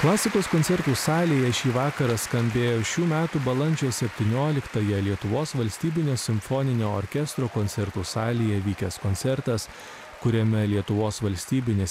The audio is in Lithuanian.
Klasikos koncertų salėje šį vakarą skambėjo šių metų balandžio 17-ąją Lietuvos valstybinio simfoninio orkestro koncertų salėje vykęs koncertas, kuriame Lietuvos valstybinis